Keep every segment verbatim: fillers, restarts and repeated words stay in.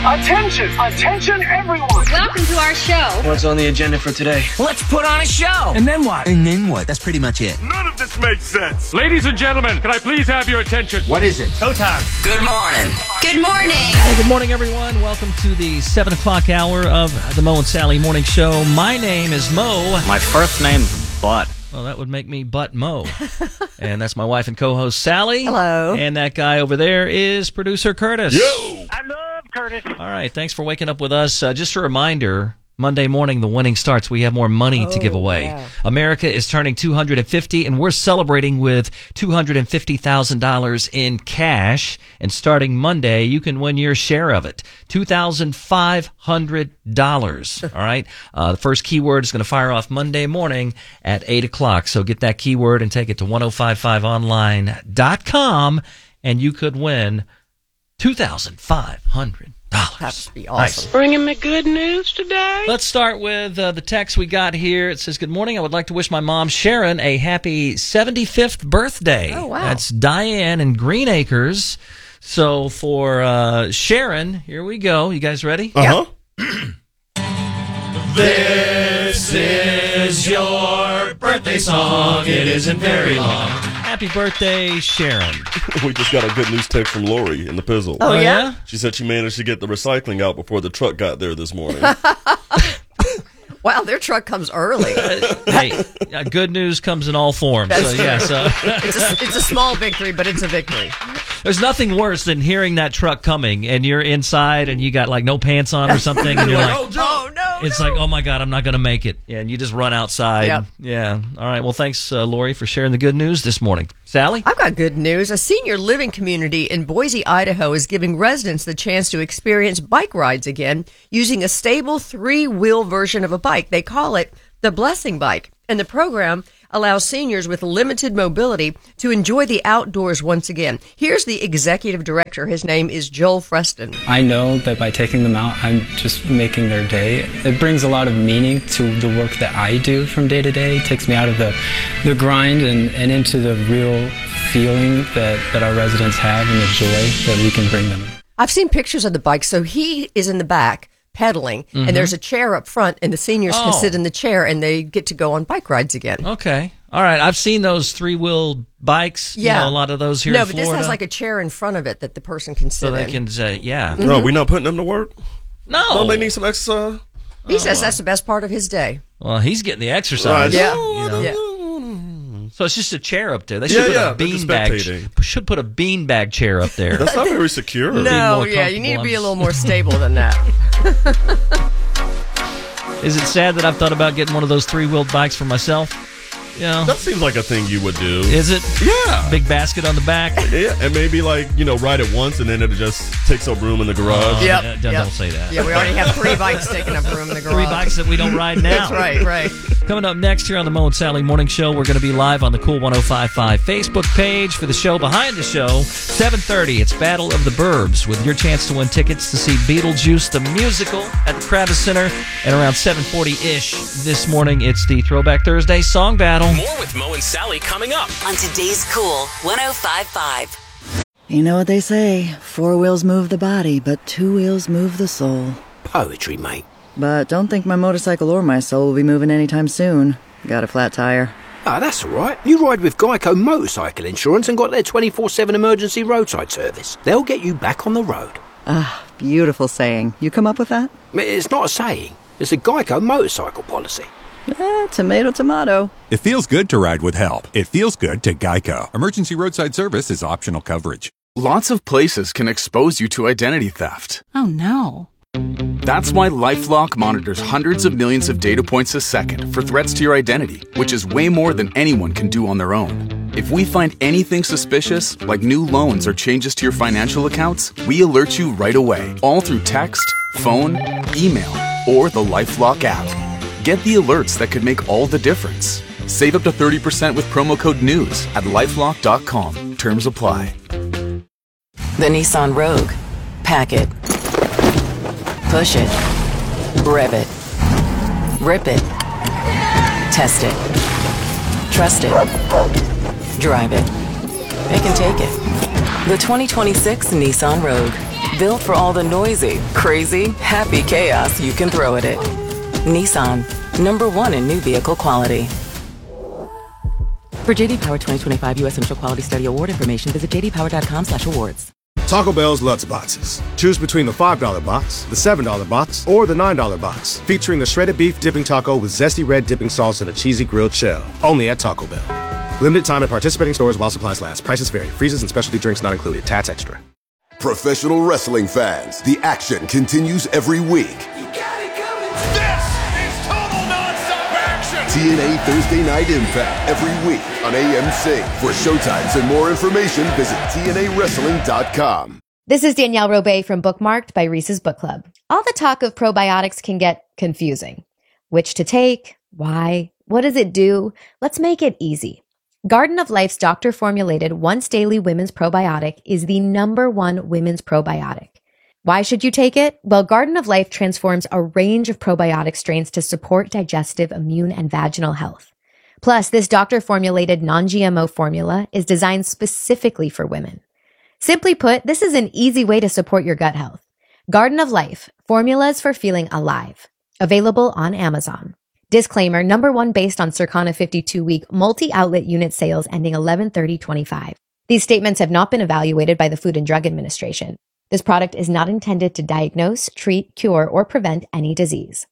Attention! Attention, everyone! Welcome to our show. What's on the agenda for today? Let's put on a show. And then what? And then what? That's pretty much it. None of this makes sense. Ladies and gentlemen, can I please have your attention? What is it? Showtime. Good morning. Good morning. Hey, good morning, everyone. Welcome to the seven o'clock hour of the Mo and Sally Morning Show. My name is Mo. My first name's Butt. Well, that would make me Butt Mo. And that's my wife and co-host, Sally. Hello. And that guy over there is producer Curtis. Yo! I love Curtis. All right, thanks for waking up with us. Uh, just a reminder, Monday morning, the winning starts. We have more money oh, to give away. Wow. America is turning two hundred fifty, and we're celebrating with two hundred fifty thousand dollars in cash. And starting Monday, you can win your share of it, two thousand five hundred dollars. All right? Uh, the first keyword is going to fire off Monday morning at eight o'clock. So get that keyword and take it to ten fifty-five online dot com, and you could win two thousand five hundred dollars. That would be awesome. Nice. Bringing me good news today? Let's start with uh, the text we got here. It says, good morning. I would like to wish my mom, Sharon, a happy seventy-fifth birthday. Oh, wow. That's Diane in Green Acres. So for uh, Sharon, here we go. You guys ready? Uh-huh. This is your birthday song. It isn't very long. Happy birthday, Sharon. We just got a good news text from Lori in the Pizzle. Oh, yeah? She said she managed to get the recycling out before the truck got there this morning. Wow, their truck comes early. Hey, uh, good news comes in all forms. That's so, true. yeah, so It's a, it's a small victory, but it's a victory. there's nothing worse than hearing that truck coming and you're inside and you got like no pants on or something and you're like, oh, Joe. Oh, no, it's no. like, oh my God, I'm not going to make it. Yeah, and you just run outside. Yep. Yeah. All right. Well, thanks, uh, Lori, for sharing the good news this morning. Sally? I've got good news. A senior living community in Boise, Idaho is giving residents the chance to experience bike rides again using a stable three-wheel version of a bike. They call it the Blessing Bike. And the program allows seniors with limited mobility to enjoy the outdoors once again. Here's the executive director. His name is Joel Freston. I know that by taking them out, I'm just making their day. It brings a lot of meaning to the work that I do from day to day. It takes me out of the, the grind and, and into the real feeling that, that our residents have and the joy that we can bring them. I've seen pictures of the bike. So he is in the back pedaling, mm-hmm. and there's a chair up front, and the seniors Oh. can sit in the chair, and they get to go on bike rides again. Okay. All right. I've seen those three-wheel bikes. Yeah. You know, a lot of those here no, in but Florida. this has like a chair in front of it that the person can sit So they in. can say, yeah. No, we not putting them to work? No. Don't they need some exercise? He says that's the best part of his day. Well, he's getting the exercise. Right. Yeah. You know? Yeah. So it's just a chair up there. They should Yeah, put yeah, a they're just beanbag. spectating. Should put a beanbag chair up there. That's not very secure. No, more yeah, you need to be a comfortable. little more stable than that. Is it sad that I've thought about getting one of those three-wheeled bikes for myself? You know, That seems like a thing you would do. is it? Yeah. Big basket on the back. Yeah, and maybe like, you know, ride it once and then it just takes up room in the garage. Yep, Uh, don't, yep. don't say that. Yeah, we already have three bikes taking up room in the garage. Three bikes that we don't ride now. That's right, right. Coming up next here on the Mo and Sally Morning Show, we're going to be live on the Cool ten fifty-five Facebook page for the show behind the show. seven thirty, it's Battle of the Burbs with your chance to win tickets to see Beetlejuice the musical at the Kravis Center. And around seven forty-ish this morning, it's the Throwback Thursday Song Battle. More with Mo and Sally coming up on today's Cool ten fifty-five. You know what they say, four wheels move the body, but two wheels move the soul. Poetry, mate. But don't think my motorcycle or my soul will be moving anytime soon. Got a flat tire. Ah, that's all right. You ride with Geico Motorcycle Insurance and got their twenty-four seven emergency roadside service. They'll get you back on the road. Ah, beautiful saying. You come up with that? It's not a saying. It's a Geico motorcycle policy. Eh, tomato, tomato. It feels good to ride with help. It feels good to Geico. Emergency roadside service is optional coverage. Lots of places can expose you to identity theft. Oh, no. That's why LifeLock monitors hundreds of millions of data points a second for threats to your identity, which is way more than anyone can do on their own. If we find anything suspicious, like new loans or changes to your financial accounts, we alert you right away, all through text, phone, email, or the LifeLock app. Get the alerts that could make all the difference. Save up to thirty percent with promo code NEWS at lifelock dot com. Terms apply. The Nissan Rogue. Pack it. Push it. Rev it. Rip it. Test it. Trust it. Drive it. It can take it. The twenty twenty-six Nissan Rogue. Built for all the noisy, crazy, happy chaos you can throw at it. Nissan, number one in new vehicle quality. For J D Power twenty twenty-five U S Central Quality Study Award information, visit j d power dot com slash awards. Taco Bell's Lutz Boxes. Choose between the five dollar box, the seven dollar box, or the nine dollar box, featuring the shredded beef dipping taco with zesty red dipping sauce and a cheesy grilled shell. Only at Taco Bell. Limited time at participating stores while supplies last. Prices vary. Freezes and specialty drinks not included. Tats extra. Professional wrestling fans, the action continues every week. T N A Thursday Night Impact every week on A M C. For showtimes and more information, visit T N A wrestling dot com. This is Danielle Robay from Bookmarked by Reese's Book Club. All the talk of probiotics can get confusing. Which to take? Why? What does it do? Let's make it easy. Garden of Life's doctor-formulated once-daily women's probiotic is the number one women's probiotic. Why should you take it? Well, Garden of Life transforms a range of probiotic strains to support digestive, immune, and vaginal health. Plus, this doctor-formulated non-G M O formula is designed specifically for women. Simply put, this is an easy way to support your gut health. Garden of Life, formulas for feeling alive. Available on Amazon. Disclaimer, number one based on Circana fifty-two week multi-outlet unit sales ending eleven thirty twenty-five. These statements have not been evaluated by the Food and Drug Administration. This product is not intended to diagnose, treat, cure, or prevent any disease.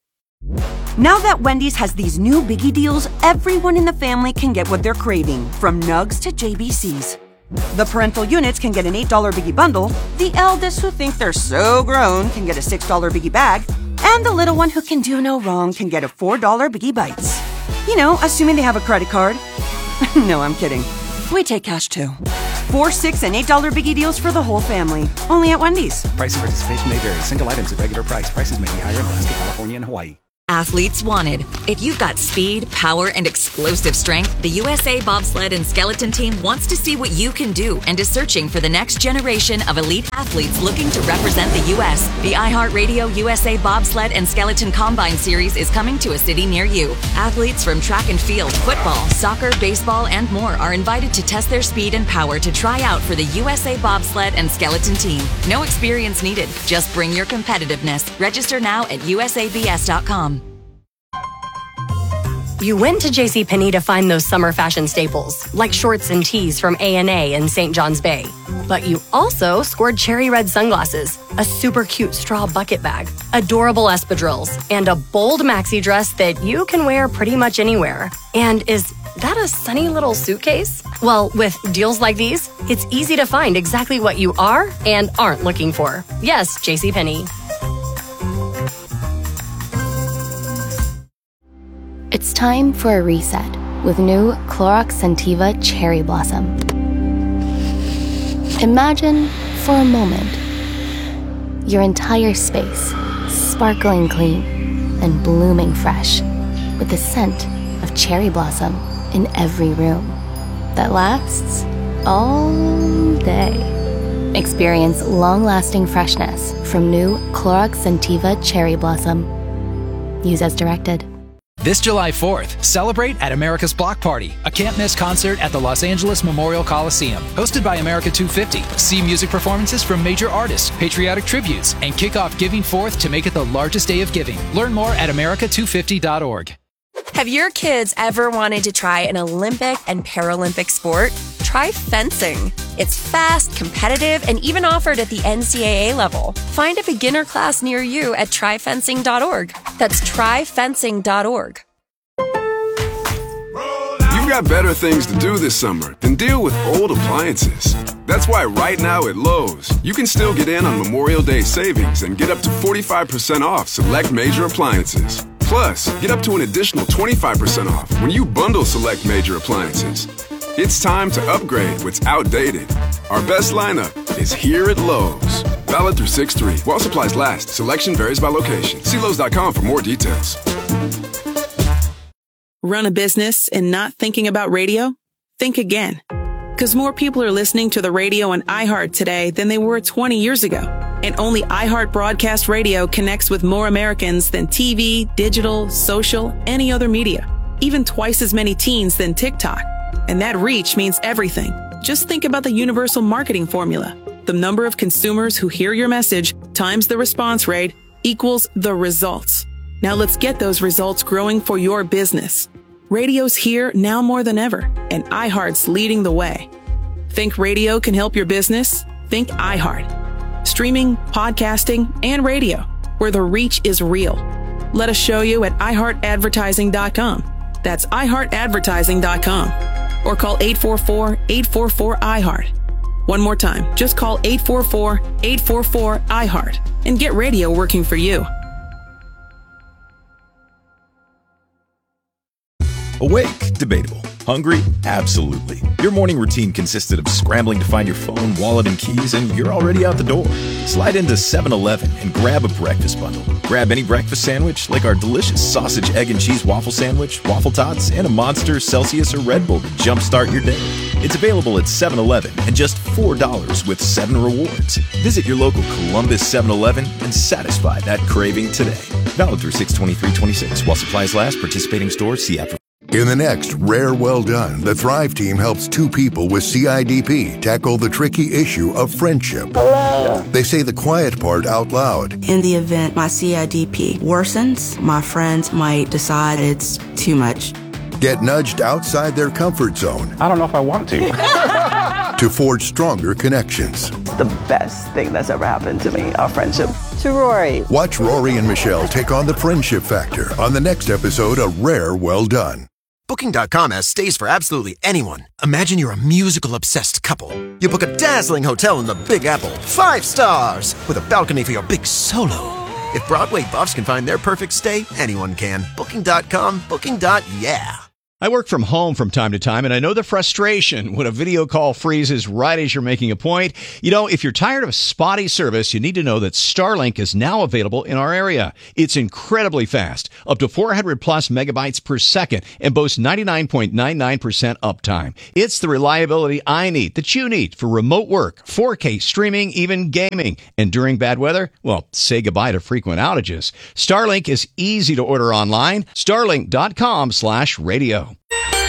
Now that Wendy's has these new biggie deals, everyone in the family can get what they're craving, from nugs to J B Cs. The parental units can get an eight dollar biggie bundle, the eldest who think they're so grown can get a six dollar biggie bag, and the little one who can do no wrong can get a four dollar biggie bites. You know, assuming they have a credit card. No, I'm kidding. We take cash too. Four, six, and eight dollar biggie deals for the whole family. Only at Wendy's. Price and participation may vary. Single items at regular price. Prices may be higher in Alaska, California, and Hawaii. Athletes wanted. If you've got speed, power, and explosive strength, the U S A Bobsled and Skeleton Team wants to see what you can do and is searching for the next generation of elite athletes looking to represent the U S The iHeartRadio U S A Bobsled and Skeleton Combine Series is coming to a city near you. Athletes from track and field, football, soccer, baseball, and more are invited to test their speed and power to try out for the U S A Bobsled and Skeleton Team. No experience needed. Just bring your competitiveness. Register now at U S A B S dot com. You went to JCPenney to find those summer fashion staples, like shorts and tees from A and A in Saint John's Bay. But you also scored cherry red sunglasses, a super cute straw bucket bag, adorable espadrilles, and a bold maxi dress that you can wear pretty much anywhere. And is that a sunny little suitcase? Well, with deals like these, it's easy to find exactly what you are and aren't looking for. Yes, JCPenney. It's time for a reset with new Clorox Scentiva Cherry Blossom. Imagine, for a moment, your entire space sparkling clean and blooming fresh with the scent of cherry blossom in every room that lasts all day. Experience long-lasting freshness from new Clorox Scentiva Cherry Blossom. Use as directed. This July fourth, celebrate at America's Block Party, a can't-miss concert at the Los Angeles Memorial Coliseum. Hosted by America two fifty. See music performances from major artists, patriotic tributes, and kick off Giving Forth to make it the largest day of giving. Learn more at america two fifty dot org. Have your kids ever wanted to try an Olympic and Paralympic sport? Try fencing. It's fast, competitive, and even offered at the N C double A level. Find a beginner class near you at try fencing dot org. That's try fencing dot org. You've got better things to do this summer than deal with old appliances. That's why right now at Lowe's, you can still get in on Memorial Day savings and get up to forty-five percent off select major appliances. Plus, get up to an additional twenty-five percent off when you bundle select major appliances. It's time to upgrade what's outdated. Our best lineup is here at Lowe's. Valid through six three. While supplies last, selection varies by location. See Lowe's dot com for more details. Run a business and not thinking about radio? Think again. Because more people are listening to the radio on iHeart today than they were twenty years ago. And only iHeart Broadcast Radio connects with more Americans than T V, digital, social, any other media. Even twice as many teens than TikTok. And that reach means everything. Just think about the universal marketing formula. The number of consumers who hear your message times the response rate equals the results. Now let's get those results growing for your business. Radio's here now more than ever, and iHeart's leading the way. Think radio can help your business? Think iHeart. Streaming, podcasting, and radio, where the reach is real. Let us show you at i heart advertising dot com. That's i heart advertising dot com. Or call eight four four, eight four four, I heart. One more time, just call eight four four, eight four four, I heart and get radio working for you. Awake? Debatable. Hungry? Absolutely. Your morning routine consisted of scrambling to find your phone, wallet, and keys, and you're already out the door. Slide into seven eleven and grab a breakfast bundle. Grab any breakfast sandwich, like our delicious sausage, egg, and cheese waffle sandwich, waffle tots, and a Monster, Celsius, or Red Bull to jumpstart your day. It's available at seven eleven and just four dollars with seven rewards. Visit your local Columbus seven eleven and satisfy that craving today. Valid through six twenty-three twenty-six. While supplies last, participating stores, see app for... In the next Rare Well Done, the Thrive team helps two people with C I D P tackle the tricky issue of friendship. Hello. They say the quiet part out loud. In the event my C I D P worsens, my friends might decide it's too much. Get nudged outside their comfort zone. I don't know if I want to. To forge stronger connections. The best thing that's ever happened to me, our friendship. To Rory. Watch Rory and Michelle take on the friendship factor on the next episode of Rare Well Done. Booking dot com has stays for absolutely anyone. Imagine you're a musical-obsessed couple. You book a dazzling hotel in the Big Apple, five stars, with a balcony for your big solo. If Broadway buffs can find their perfect stay, anyone can. Booking dot com, booking. Yeah. I work from home from time to time, and I know the frustration when a video call freezes right as you're making a point. You know, if you're tired of spotty service, you need to know that Starlink is now available in our area. It's incredibly fast, up to four hundred plus megabytes per second, and boasts ninety-nine point nine nine percent uptime. It's the reliability I need, that you need, for remote work, four K streaming, even gaming. And during bad weather, well, say goodbye to frequent outages. Starlink is easy to order online. Starlink dot com slash radio.